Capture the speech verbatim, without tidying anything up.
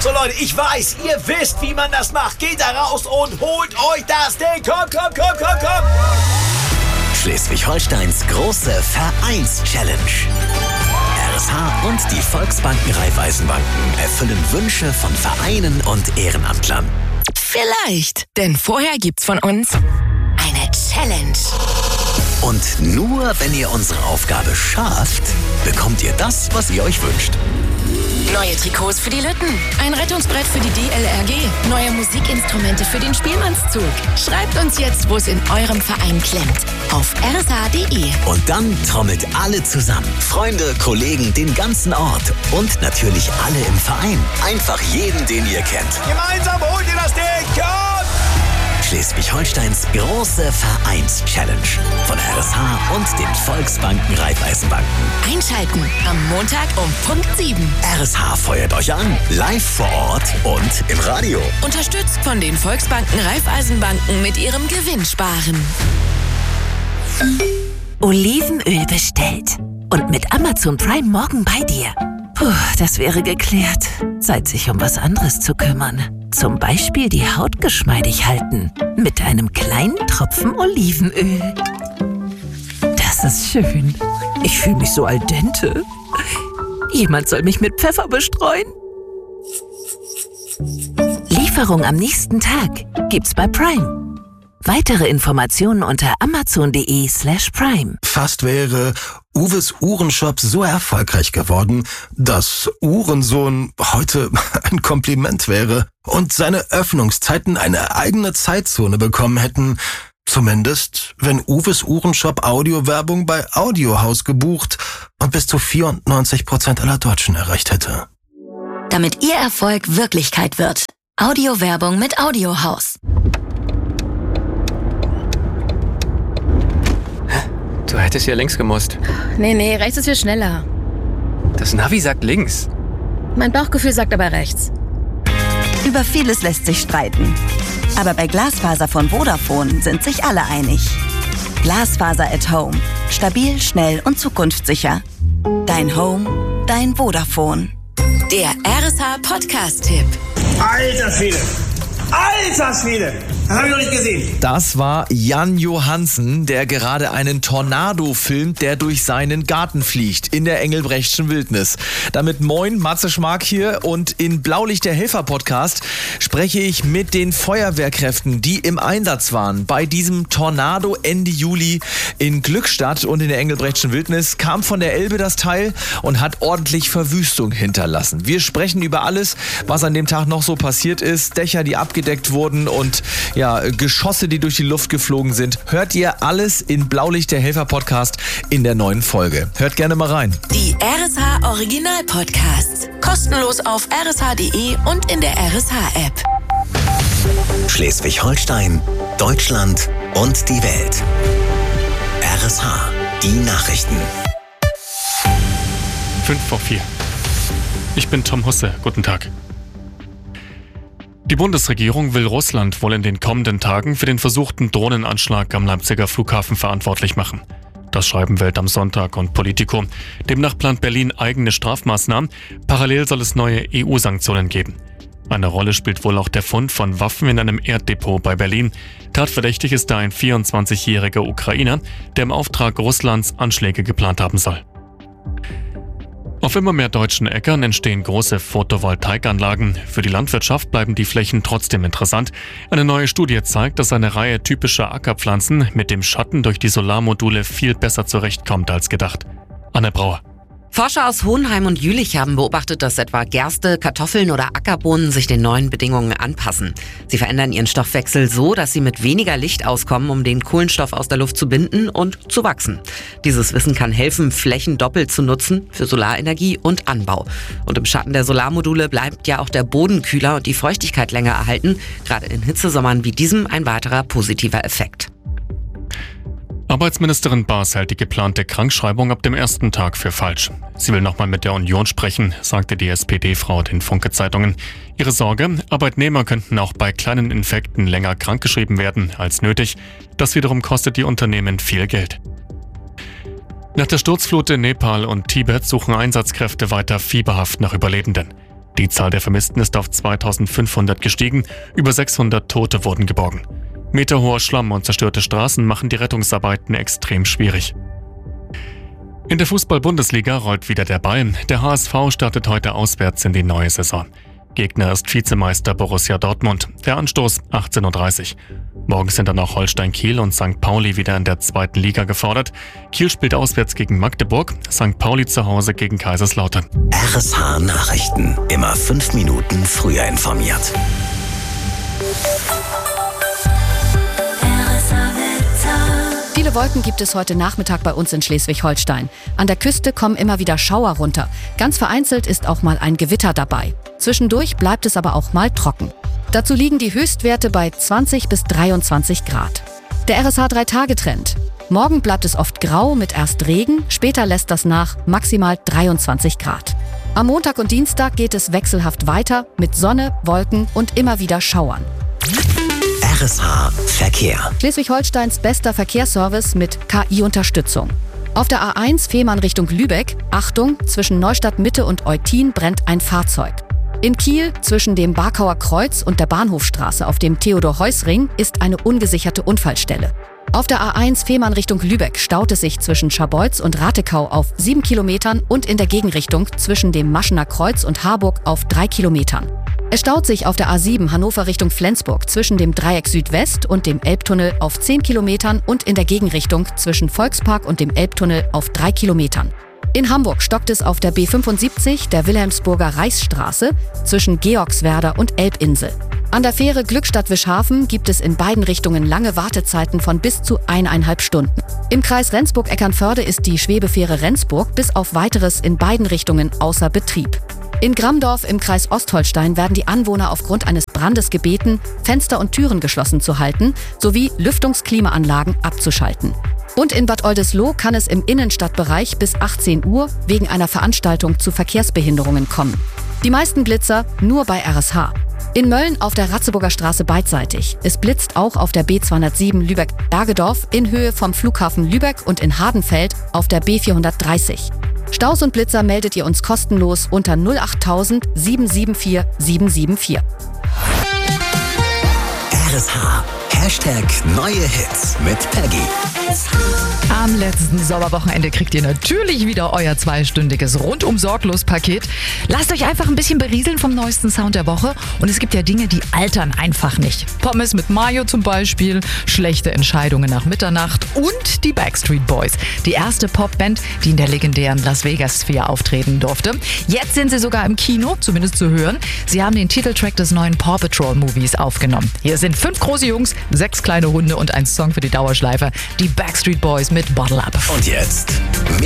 So Leute, ich weiß, ihr wisst, wie man das macht. Geht da raus und holt euch das Ding. Komm, komm, komm, komm, komm. Schleswig-Holsteins große Vereins-Challenge. R S H und die Volksbanken Raiffeisenbanken erfüllen Wünsche von Vereinen und Ehrenamtlern. Vielleicht, denn vorher gibt's von uns eine Challenge. Und nur wenn ihr unsere Aufgabe schafft, bekommt ihr das, was ihr euch wünscht. Neue Trikots für die Lütten, ein Rettungsbrett für die D L R G, neue Musikinstrumente für den Spielmannszug. Schreibt uns jetzt, wo es in eurem Verein klemmt. Auf r s h punkt d e. Und dann trommelt alle zusammen. Freunde, Kollegen, den ganzen Ort. Und natürlich alle im Verein. Einfach jeden, den ihr kennt. Gemeinsam holt ihr das Ding. Komm! Schleswig-Holsteins große Vereins-Challenge von R S H und den Volksbanken Raiffeisenbanken. Einschalten am Montag um Punkt sieben. R S H feuert euch an, live vor Ort und im Radio. Unterstützt von den Volksbanken Raiffeisenbanken mit ihrem Gewinnsparen. Olivenöl bestellt. Und mit Amazon Prime morgen bei dir. Puh, das wäre geklärt. Zeit, sich um was anderes zu kümmern. Zum Beispiel die Haut geschmeidig halten. Mit einem kleinen Tropfen Olivenöl. Das ist schön. Ich fühle mich so al dente. Jemand soll mich mit Pfeffer bestreuen. Lieferung am nächsten Tag gibt's bei Prime. Weitere Informationen unter amazon.de slash prime. Fast wäre Uwes Uhrenshop so erfolgreich geworden, dass Uhrensohn heute ein Kompliment wäre und seine Öffnungszeiten eine eigene Zeitzone bekommen hätten. Zumindest, wenn Uwes Uhrenshop Audiowerbung bei Audiohaus gebucht und bis zu vierundneunzig Prozent aller Deutschen erreicht hätte. Damit Ihr Erfolg Wirklichkeit wird. Audiowerbung mit Audiohaus. Du hättest hier links gemusst. Nee, nee, rechts ist viel schneller. Das Navi sagt links. Mein Bauchgefühl sagt aber rechts. Über vieles lässt sich streiten. Aber bei Glasfaser von Vodafone sind sich alle einig. Glasfaser at Home. Stabil, schnell und zukunftssicher. Dein Home, dein Vodafone. Der R S H Podcast-Tipp. Alter Schwede! Alter Schwede! Das habe ich noch nicht gesehen. Das war Jan Johansen, der gerade einen Tornado filmt, der durch seinen Garten fliegt in der Engelbrechtschen Wildnis. Damit moin, Matze Schmark hier und in Blaulicht der Helfer Podcast spreche ich mit den Feuerwehrkräften, die im Einsatz waren. Bei diesem Tornado Ende Juli in Glückstadt und in der Engelbrechtschen Wildnis kam von der Elbe das Teil und hat ordentlich Verwüstung hinterlassen. Wir sprechen über alles, was an dem Tag noch so passiert ist. Dächer, die abgedeckt wurden und ja, Geschosse, die durch die Luft geflogen sind. Hört ihr alles in Blaulicht der Helfer Podcast in der neuen Folge. Hört gerne mal rein. Die R S H Original Podcasts. Kostenlos auf r s h punkt d e und in der R S H App. Schleswig-Holstein, Deutschland und die Welt. R S H, die Nachrichten. Fünf vor vier. Ich bin Tom Husse. Guten Tag. Die Bundesregierung will Russland wohl in den kommenden Tagen für den versuchten Drohnenanschlag am Leipziger Flughafen verantwortlich machen. Das schreiben Welt am Sonntag und Politico. Demnach plant Berlin eigene Strafmaßnahmen. Parallel soll es neue E U-Sanktionen geben. Eine Rolle spielt wohl auch der Fund von Waffen in einem Erddepot bei Berlin. Tatverdächtig ist da ein vierundzwanzigjähriger Ukrainer, der im Auftrag Russlands Anschläge geplant haben soll. Auf immer mehr deutschen Äckern entstehen große Photovoltaikanlagen. Für die Landwirtschaft bleiben die Flächen trotzdem interessant. Eine neue Studie zeigt, dass eine Reihe typischer Ackerpflanzen mit dem Schatten durch die Solarmodule viel besser zurechtkommt als gedacht. Anne Brauer. Forscher aus Hohenheim und Jülich haben beobachtet, dass etwa Gerste, Kartoffeln oder Ackerbohnen sich den neuen Bedingungen anpassen. Sie verändern ihren Stoffwechsel so, dass sie mit weniger Licht auskommen, um den Kohlenstoff aus der Luft zu binden und zu wachsen. Dieses Wissen kann helfen, Flächen doppelt zu nutzen für Solarenergie und Anbau. Und im Schatten der Solarmodule bleibt ja auch der Boden kühler und die Feuchtigkeit länger erhalten. Gerade in Hitzesommern wie diesem ein weiterer positiver Effekt. Arbeitsministerin Baas hält die geplante Krankschreibung ab dem ersten Tag für falsch. Sie will nochmal mit der Union sprechen, sagte die S P D-Frau den Funke-Zeitungen. Ihre Sorge, Arbeitnehmer könnten auch bei kleinen Infekten länger krankgeschrieben werden als nötig. Das wiederum kostet die Unternehmen viel Geld. Nach der Sturzflut in Nepal und Tibet suchen Einsatzkräfte weiter fieberhaft nach Überlebenden. Die Zahl der Vermissten ist auf zweitausendfünfhundert gestiegen, über sechshundert Tote wurden geborgen. Meterhoher Schlamm und zerstörte Straßen machen die Rettungsarbeiten extrem schwierig. In der Fußball-Bundesliga rollt wieder der Ball. Der H S V startet heute auswärts in die neue Saison. Gegner ist Vizemeister Borussia Dortmund. Der Anstoß achtzehn Uhr dreißig. Morgen sind dann auch Holstein Kiel und Sankt Pauli wieder in der zweiten Liga gefordert. Kiel spielt auswärts gegen Magdeburg, Sankt Pauli zu Hause gegen Kaiserslautern. R S H Nachrichten. Immer fünf Minuten früher informiert. Viele Wolken gibt es heute Nachmittag bei uns in Schleswig-Holstein. An der Küste kommen immer wieder Schauer runter. Ganz vereinzelt ist auch mal ein Gewitter dabei. Zwischendurch bleibt es aber auch mal trocken. Dazu liegen die Höchstwerte bei zwanzig bis dreiundzwanzig Grad. Der R S H drei Tage Trend. Morgen bleibt es oft grau mit erst Regen, später lässt das nach, maximal dreiundzwanzig Grad. Am Montag und Dienstag geht es wechselhaft weiter mit Sonne, Wolken und immer wieder Schauern. R S H Verkehr. Schleswig-Holsteins bester Verkehrsservice mit K I-Unterstützung. Auf der A eins Fehmarn Richtung Lübeck, Achtung, zwischen Neustadt Mitte und Eutin brennt ein Fahrzeug. In Kiel, zwischen dem Barkauer Kreuz und der Bahnhofstraße auf dem Theodor-Heuss-Ring, ist eine ungesicherte Unfallstelle. Auf der A eins Fehmarn Richtung Lübeck staut es sich zwischen Scharbeutz und Ratekau auf sieben Kilometern und in der Gegenrichtung zwischen dem Maschener Kreuz und Harburg auf drei Kilometern. Es staut sich auf der A sieben Hannover Richtung Flensburg zwischen dem Dreieck Südwest und dem Elbtunnel auf zehn Kilometern und in der Gegenrichtung zwischen Volkspark und dem Elbtunnel auf drei Kilometern. In Hamburg stockt es auf der B fünfundsiebzig der Wilhelmsburger Reichsstraße zwischen Georgswerder und Elbinsel. An der Fähre Glückstadt-Wischhafen gibt es in beiden Richtungen lange Wartezeiten von bis zu eineinhalb Stunden. Im Kreis Rendsburg-Eckernförde ist die Schwebefähre Rendsburg bis auf Weiteres in beiden Richtungen außer Betrieb. In Grammdorf im Kreis Ostholstein werden die Anwohner aufgrund eines Brandes gebeten, Fenster und Türen geschlossen zu halten sowie Lüftungsklimaanlagen abzuschalten. Und in Bad Oldesloe kann es im Innenstadtbereich bis achtzehn Uhr wegen einer Veranstaltung zu Verkehrsbehinderungen kommen. Die meisten Blitzer nur bei R S H. In Mölln auf der Ratzeburger Straße beidseitig. Es blitzt auch auf der B zweihundertsieben Lübeck-Bergedorf in Höhe vom Flughafen Lübeck und in Hardenfeld auf der B vierhundertdreißig. Staus und Blitzer meldet ihr uns kostenlos unter null acht null null sieben sieben vier sieben sieben vier. R S H. Hashtag neue Hits mit Peggy. Am letzten Sommerwochenende kriegt ihr natürlich wieder euer zweistündiges Rundum-Sorglos-Paket. Lasst euch einfach ein bisschen berieseln vom neuesten Sound der Woche. Und es gibt ja Dinge, die altern einfach nicht. Pommes mit Mayo zum Beispiel, schlechte Entscheidungen nach Mitternacht und die Backstreet Boys. Die erste Popband, die in der legendären Las Vegas Sphere auftreten durfte. Jetzt sind sie sogar im Kino, zumindest zu hören. Sie haben den Titeltrack des neuen Paw Patrol Movies aufgenommen. Hier sind fünf große Jungs, sechs kleine Hunde und ein Song für die Dauerschleife. Die Backstreet Boys mit Bottle Up. Und jetzt